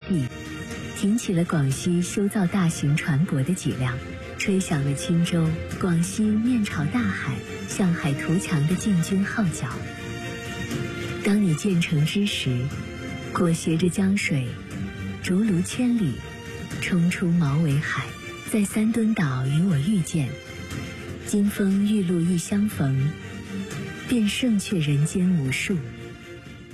翼，挺起了广西修造大型船舶的脊梁，吹响了钦州、广西面朝大海、向海图强的进军号角。当你建成之时，裹挟着江水，逐鹿千里，冲出毛尾海，在三墩岛与我遇见。金风玉露一相逢，便胜却人间无数。